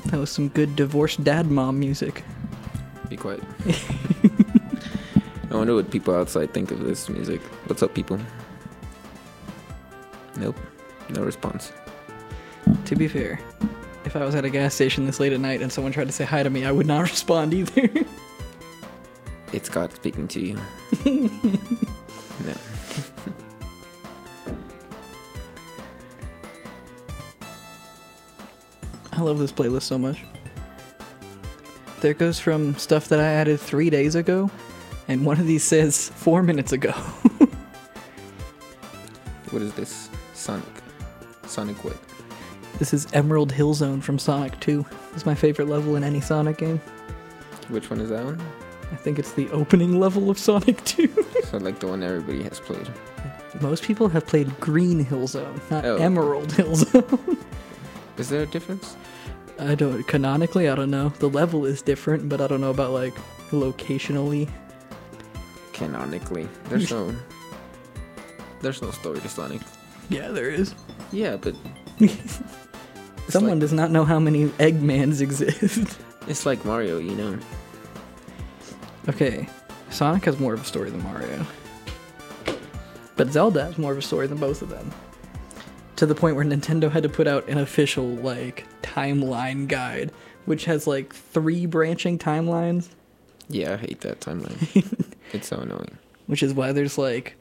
That was some good divorced dad mom music. Be quiet. I wonder what people outside think of this music. What's up, people? Nope. No response. To be fair, if I was at a gas station this late at night and someone tried to say hi to me, I would not respond either. It's God speaking to you. No. I love this playlist so much. There goes from stuff that I added 3 days ago, and one of these says 4 minutes ago. What is this? Sonic. Sonic what? This is Emerald Hill Zone from Sonic 2. It's my favorite level in any Sonic game. Which one is that one? I think it's the opening level of Sonic 2. So like the one everybody has played. Most people have played Green Hill Zone, not Oh. Emerald Hill Zone. Is there a difference? Canonically, I don't know. The level is different, but I don't know about, like, locationally. Canonically. There's no story to Sonic. Yeah, there is. Yeah, but Someone does not know how many Eggmans exist. it's like Mario, you know. Okay, Sonic has more of a story than Mario. But Zelda has more of a story than both of them. To the point where Nintendo had to put out an official, like, timeline guide, which has, like, 3 branching timelines. Yeah, I hate that timeline. It's so annoying. Which is why there's, like,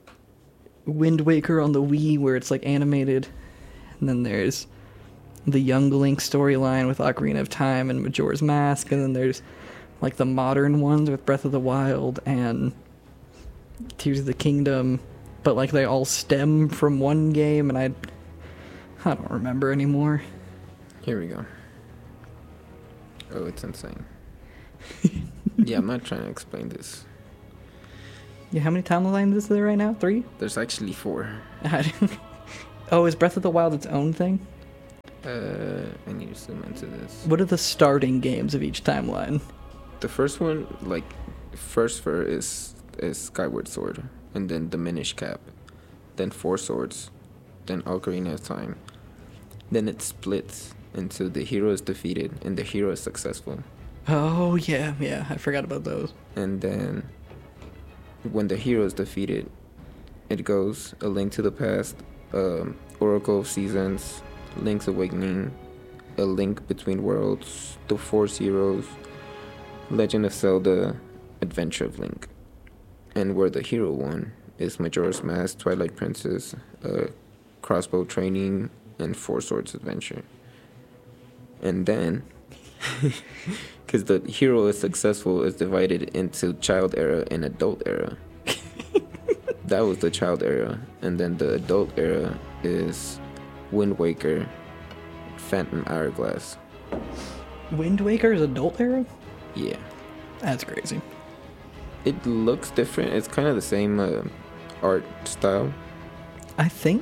Wind Waker on the Wii, where it's, like, animated. And then there's the Young Link storyline with Ocarina of Time and Majora's Mask. And then there's, like, the modern ones with Breath of the Wild and Tears of the Kingdom. But, like, they all stem from one game, and I don't remember anymore. Here we go. Oh, it's insane. Yeah, I'm not trying to explain this. Yeah, how many timelines is there right now? 3? There's actually 4. Oh, is Breath of the Wild its own thing? I need to zoom into this. What are the starting games of each timeline? The first one, like, first for is Skyward Sword, and then the Minish Cap, then Four Swords, then Ocarina of Time. Then it splits into the hero is defeated and the hero is successful. Oh, yeah, I forgot about those. And then when the hero is defeated, it goes A Link to the Past, Oracle of Seasons, Link's Awakening, A Link Between Worlds, The Force Heroes, Legend of Zelda, Adventure of Link. And where the hero won is Majora's Mask, Twilight Princess, Crossbow Training, and Four Swords Adventure. And then, because the hero is successful, is divided into child era and adult era. That was the child era. And then the adult era is Wind Waker, Phantom Hourglass. Wind Waker is adult era? Yeah. That's crazy. It looks different. It's kind of the same art style. I think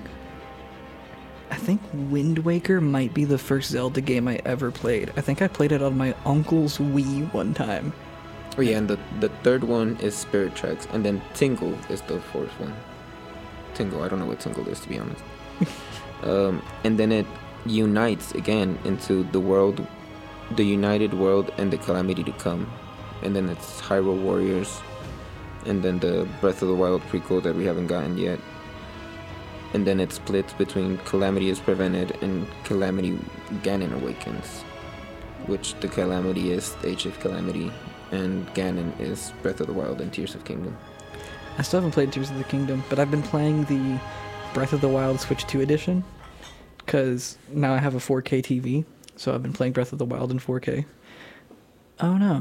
Wind Waker might be the first Zelda game I ever played. I think I played it on my uncle's Wii one time. Oh yeah, and the third one is Spirit Tracks, and then Tingle is the fourth one. Tingle, I don't know what Tingle is, to be honest. And then it unites again into the world, the United World, and the Calamity to Come. And then it's Hyrule Warriors, and then the Breath of the Wild prequel that we haven't gotten yet. And then it splits between Calamity is Prevented and Calamity Ganon Awakens, which the Calamity is Age of Calamity, and Ganon is Breath of the Wild and Tears of Kingdom. I still haven't played Tears of the Kingdom, but I've been playing the Breath of the Wild Switch 2 edition, because now I have a 4K TV, so I've been playing Breath of the Wild in 4K. Oh no.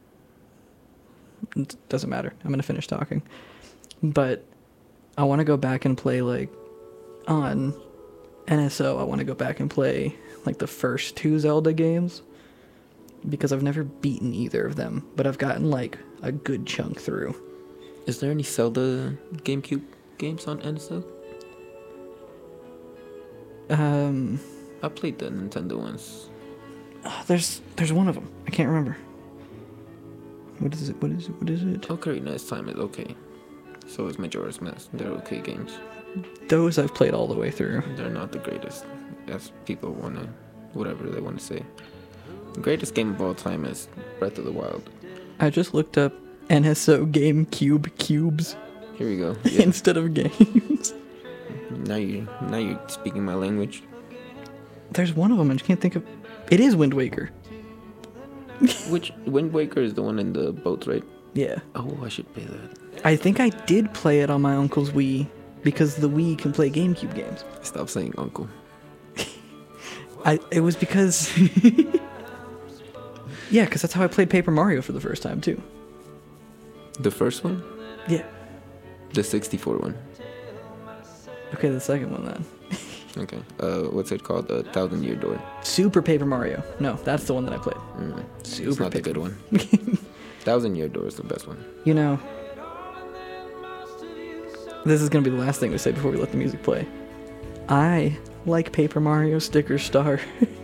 It doesn't matter. I'm going to finish talking. But I want to go back and play, like, on NSO, I want to go back and play, like, the first 2 Zelda games, because I've never beaten either of them, but I've gotten, like, a good chunk through. Is there any Zelda GameCube games on NSO? I played the Nintendo ones. There's one of them. I can't remember. What is it? Ocarina of Time is okay. So is Majora's Mask. They're okay games. Those I've played all the way through. They're not the greatest, as people want to, whatever they want to say. Greatest game of all time is Breath of the Wild. I just looked up NSO GameCube cubes Here we go. Yeah. instead of games. Now you're speaking my language. There's one of them, I just can't think of. It is Wind Waker. Which Wind Waker is the one in the boats, right? Yeah. Oh, I should pay that. I think I did play it on my uncle's Wii because the Wii can play GameCube games. Stop saying uncle. It was because yeah, because that's how I played Paper Mario for the first time too. The first one? Yeah. The 64 one. Okay, the second one then. Okay. What's it called? The 1,000-Year Door. Super Paper Mario. No, that's the one that I played. It's Super not the Paper. good one. 1,000-Year Door is the best one. You know, this is gonna be the last thing we say before we let the music play. I like Paper Mario Sticker Star.